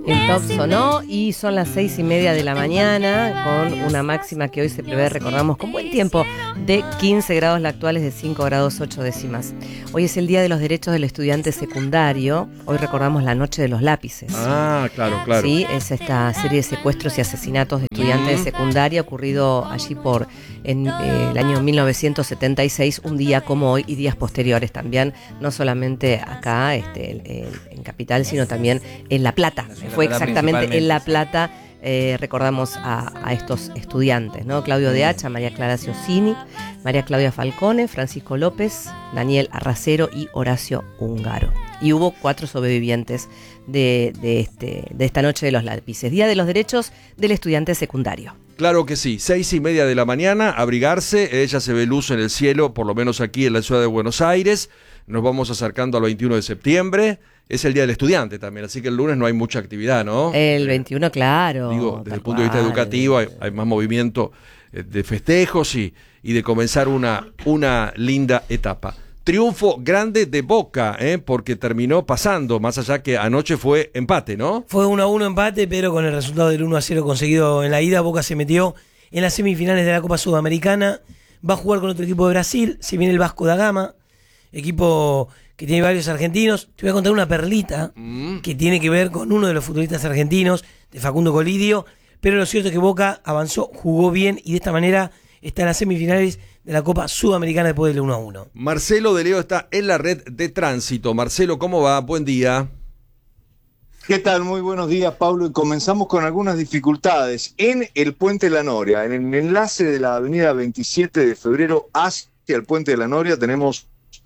El top sonó y son las 6:30 de la mañana con una máxima que hoy se prevé, recordamos, con buen tiempo de 15 grados, la actual es de 5 grados 8 décimas. Hoy es el Día de los Derechos del Estudiante Secundario, hoy recordamos la Noche de los Lápices. Ah, claro, claro. Sí, es esta serie de secuestros y asesinatos de estudiantes de secundaria ocurrido allí en el año 1976, un día como hoy y días posteriores también, no solamente acá en Capital, sino también en La Plata. Fue exactamente en La Plata, recordamos a estos estudiantes, ¿no? Claudio De Hacha, María Clara Ciosini, María Claudia Falcone, Francisco López, Daniel Arracero y Horacio Húngaro. Y hubo 4 sobrevivientes de esta Noche de los Lápices, Día de los Derechos del Estudiante Secundario. Claro que sí, 6:30 de la mañana, abrigarse, ya se ve luz en el cielo, por lo menos aquí en la ciudad de Buenos Aires. Nos vamos acercando al 21 de septiembre, es el Día del Estudiante también, así que el lunes no hay mucha actividad, ¿no? El 21, claro. Digo, desde el punto de vista educativo hay más movimiento de festejos y de comenzar una linda etapa. Triunfo grande de Boca, porque terminó pasando, más allá que anoche fue empate, ¿no? Fue 1-1 empate, pero con el resultado del 1-0 conseguido en la ida, Boca se metió en las semifinales de la Copa Sudamericana. Va a jugar con otro equipo de Brasil, se viene el Vasco da Gama, equipo que tiene varios argentinos. Te voy a contar una perlita que tiene que ver con uno de los futbolistas argentinos, de Facundo Colidio, pero lo cierto es que Boca avanzó, jugó bien y de esta manera está en las semifinales de la Copa Sudamericana después del 1-1. Marcelo de Leo está en la red de tránsito. Marcelo, ¿cómo va? Buen día. ¿Qué tal? Muy buenos días, Pablo. Y comenzamos con algunas dificultades en el Puente de la Noria. En el enlace de la avenida 27 de febrero hacia el Puente de la Noria tenemos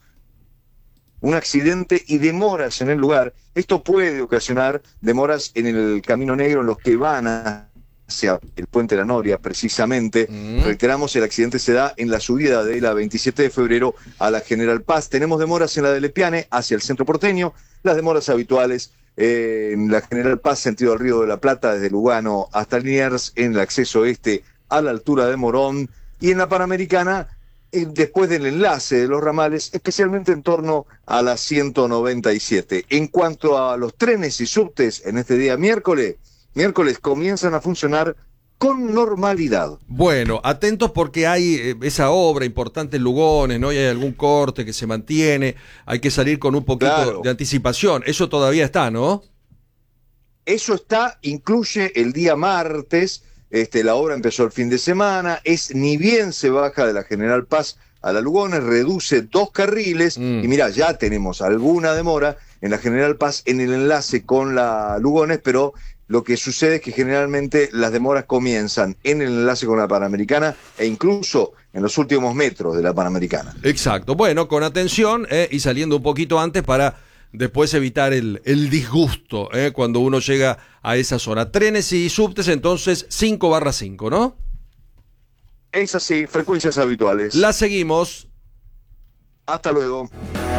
un accidente y demoras en el lugar. Esto puede ocasionar demoras en el Camino Negro, en los que van hacia el Puente de la Noria, precisamente. Reiteramos, el accidente se da en la subida de la 27 de febrero a la General Paz. Tenemos demoras en la de Lepiane hacia el centro porteño, las demoras habituales en la General Paz, sentido del Río de la Plata, desde Lugano hasta Liniers, en el acceso este a la altura de Morón, y en la Panamericana, después del enlace de los ramales, especialmente en torno a la 197. En cuanto a los trenes y subtes, en este día miércoles comienzan a funcionar con normalidad. Bueno, atentos porque hay esa obra importante en Lugones, ¿no? Y hay algún corte que se mantiene, hay que salir con un poquito de anticipación. Eso todavía está, ¿no? Eso está, incluye el día martes. La obra empezó el fin de semana, ni bien se baja de la General Paz a la Lugones, reduce 2 carriles, y mirá, ya tenemos alguna demora en la General Paz en el enlace con la Lugones, pero lo que sucede es que generalmente las demoras comienzan en el enlace con la Panamericana e incluso en los últimos metros de la Panamericana. Exacto, bueno, con atención y saliendo un poquito antes para después evitar el disgusto cuando uno llega a esa zona. Trenes y subtes, entonces 5/5, ¿no? Es así, frecuencias habituales. La seguimos. Hasta luego.